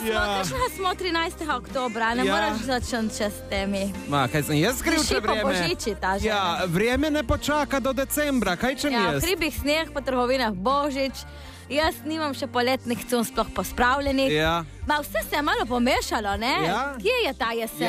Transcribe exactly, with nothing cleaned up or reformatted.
smo, Ja. ja. smo trinajstega oktobra, ne Ja. moraš začeti še s temi. Ma, kaj sem jaz skriv, če Diši po vreme? božiči ta žena. Ja, vreme ne počaka do decembra, kaj čem Ja, jaz? hribih sneh po trgovinah božič, jaz nimam še poletnih cun sploh pospravljenih. Ja. Ma vse se je malo pomešalo, ne? Ja. Kje je ta jesen?